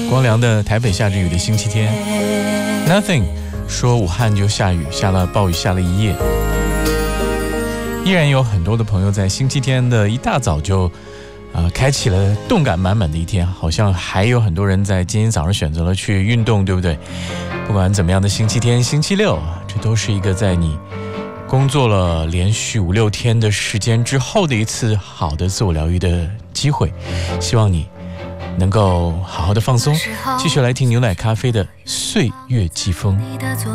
光良的台北下着雨的星期天。 Nothing 说武汉就下雨，下了暴雨下了一夜。依然有很多的朋友在星期天的一大早就开启了动感满满的一天，好像还有很多人在今天早上选择了去运动，对不对？不管怎么样的星期天星期六，这都是一个在你工作了连续5、6天的时间之后的一次好的自我疗愈的机会，希望你能够好好的放松，继续来听牛奶咖啡的岁月季风。